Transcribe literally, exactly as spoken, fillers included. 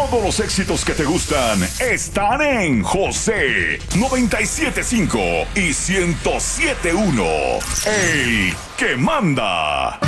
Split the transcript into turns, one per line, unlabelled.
Todos los éxitos que te gustan están en José noventa y siete punto cinco y ciento siete punto uno. El que manda.